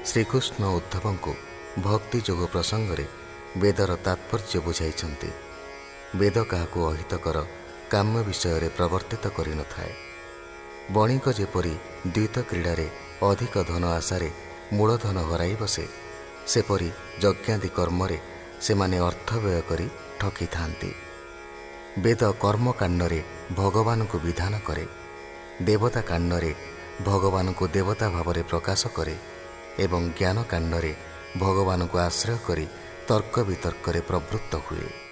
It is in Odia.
ଶ୍ରୀକୃଷ୍ଣ ଉଦ୍ଧବଙ୍କୁ ଭକ୍ତି ଯୋଗ ପ୍ରସଙ୍ଗରେ ବେଦର ତାତ୍ପର୍ଯ୍ୟ ବୁଝାଇଛନ୍ତି। ବେଦ କାହାକୁ ଅହିତକର କାମ୍ୟ ବିଷୟରେ ପ୍ରବର୍ତ୍ତିତ କରିନଥାଏ। ବଣିକ ଯେପରି ଦ୍ୱୈତ କ୍ରୀଡ଼ାରେ ଅଧିକ ଧନ ଆଶାରେ ମୂଳଧନ ହରାଇ ବସେ, ସେପରି ଯଜ୍ଞାଦି କର୍ମରେ ସେମାନେ ଅର୍ଥ ବ୍ୟୟ କରି ଠକିଥାନ୍ତି। ବେଦ କର୍ମକାଣ୍ଡରେ ଭଗବାନଙ୍କୁ ବିଧାନ କରେ, ଦେବତା କାଣ୍ଡରେ ଭଗବାନଙ୍କୁ ଦେବତା ଭାବରେ ପ୍ରକାଶ କରେ ଏବଂ ଜ୍ଞାନ କାଣ୍ଡରେ ଭଗବାନଙ୍କୁ ଆଶ୍ରୟ କରି ତର୍କ ବିତର୍କରେ ପ୍ରବୃତ୍ତ ହୁଏ।